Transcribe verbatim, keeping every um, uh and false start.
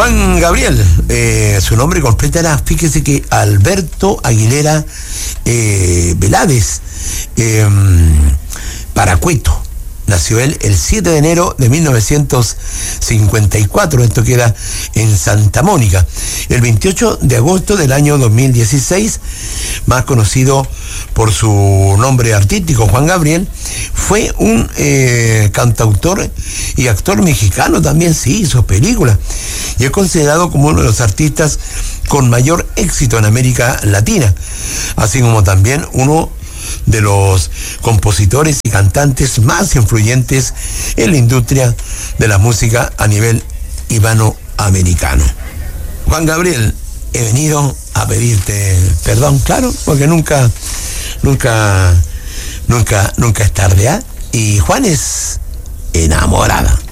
Juan Gabriel, eh, su nombre completo era, fíjese que Alberto Aguilera eh, Velades, eh, Paracueto. Nació él el siete de enero de mil novecientos cincuenta y cuatro, esto queda en Santa Mónica. El veintiocho de agosto del año dos mil dieciséis, más conocido por su nombre artístico, Juan Gabriel, fue un eh, cantautor y actor mexicano también, sí, hizo películas, y es considerado como uno de los artistas con mayor éxito en América Latina, así como también uno de los compositores y cantantes más influyentes en la industria de la música a nivel hispanoamericano. Juan Gabriel, he venido a pedirte perdón, claro, porque nunca, nunca, nunca, nunca es tarde, ¿eh? Y Juan es enamorada.